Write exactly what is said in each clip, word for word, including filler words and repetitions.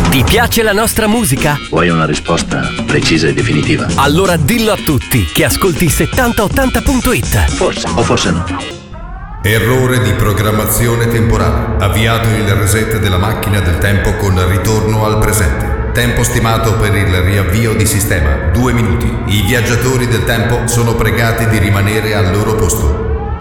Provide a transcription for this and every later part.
Ti piace la nostra musica? Vuoi una risposta precisa e definitiva? Allora dillo a tutti che ascolti settanta ottanta punto it. Forse o forse no. Errore di programmazione temporale. Avviato il reset della macchina del tempo con ritorno al presente. Tempo stimato per il riavvio di sistema, due minuti. I viaggiatori del tempo sono pregati di rimanere al loro posto.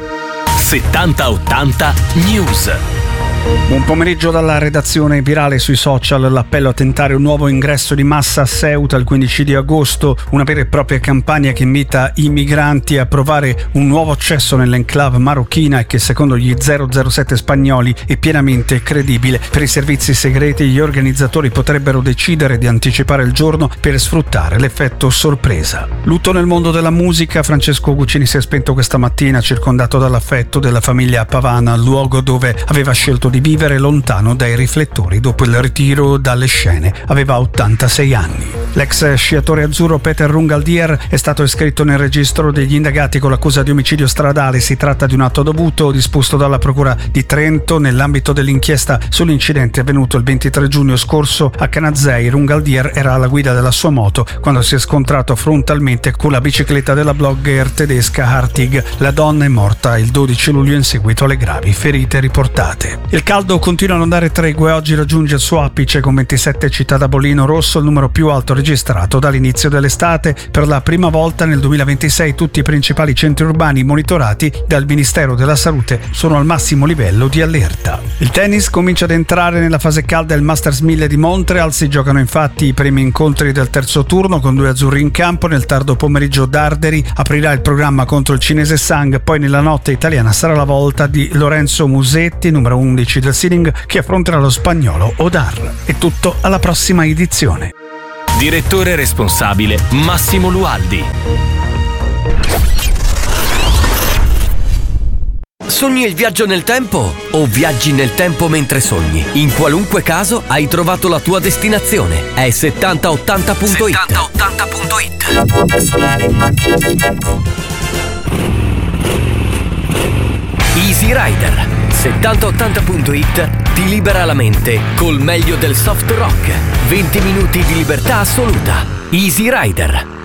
settanta ottanta News. Buon pomeriggio dalla redazione. Virale sui social l'appello a tentare un nuovo ingresso di massa a Ceuta il quindici di agosto, una vera e propria campagna che invita i migranti a provare un nuovo accesso nell'enclave marocchina e che secondo gli zero zero sette spagnoli è pienamente credibile. Per i servizi segreti gli organizzatori potrebbero decidere di anticipare il giorno per sfruttare l'effetto sorpresa. Lutto nel mondo della musica. Francesco Guccini si è spento questa mattina circondato dall'affetto della famiglia Pavana, luogo dove aveva scelto di vivere lontano dai riflettori dopo il ritiro dalle scene. Aveva ottantasei anni. L'ex sciatore azzurro Peter Rungaldier è stato iscritto nel registro degli indagati con l'accusa di omicidio stradale. Si tratta di un atto dovuto disposto dalla Procura di Trento nell'ambito dell'inchiesta sull'incidente avvenuto il ventitré giugno scorso a Canazei. Rungaldier era alla guida della sua moto quando si è scontrato frontalmente con la bicicletta della blogger tedesca Hartig. La donna è morta il dodici luglio in seguito alle gravi ferite riportate. Il caldo continua a non dare tregue. Oggi raggiunge il suo apice con ventisette città da bollino rosso, il numero più alto registrato dall'inizio dell'estate. Per la prima volta nel duemilaventisei tutti i principali centri urbani monitorati dal Ministero della Salute sono al massimo livello di allerta. Il tennis comincia ad entrare nella fase calda. Il Masters mille di Montreal. Si giocano infatti i primi incontri del terzo turno con due azzurri in campo. Nel tardo pomeriggio Darderi aprirà il programma contro il cinese Sang. Poi nella notte italiana sarà la volta di Lorenzo Musetti, numero undici del seeding, che affronterà lo spagnolo Odar. È tutto, alla prossima edizione. Direttore responsabile Massimo Lualdi. Sogni il viaggio nel tempo o viaggi nel tempo mentre sogni? In qualunque caso hai trovato la tua destinazione. È settanta ottanta punto it. settanta ottanta punto it. La tua personale macchina del tempo. Easy Rider. settanta ottanta punto it ti libera la mente col meglio del soft rock. venti minuti di libertà assoluta. Easy Rider.